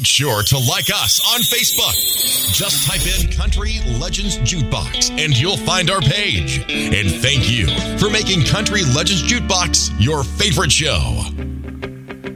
Make sure to like us on Facebook. Just type in Country Legends Jukebox and you'll find our page. And thank you for making Country Legends Jukebox your favorite show.